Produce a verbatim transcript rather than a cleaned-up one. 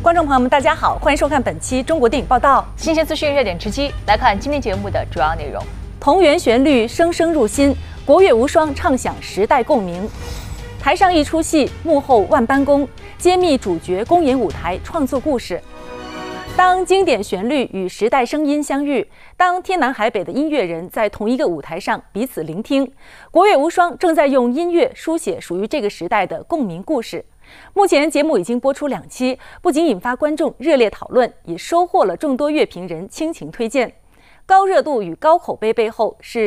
观众朋友们，大家好，欢迎收看本期中国电影报道， 新鲜资讯热点直击，来看今天节目的主要内容。 同源旋律声声入心，国乐无双唱响时代共鸣。台上一出戏，幕后万般功，揭秘主角公演舞台创作故事。当经典旋律与时代声音相遇，当天南海北的音乐人在同一个舞台上彼此聆听，国乐无双正在用音乐书写属于这个时代的共鸣故事。目前节目已经播出两期，不仅引发观众热烈讨论，也收获了众多乐评人倾情推荐。高热度与高口碑背后是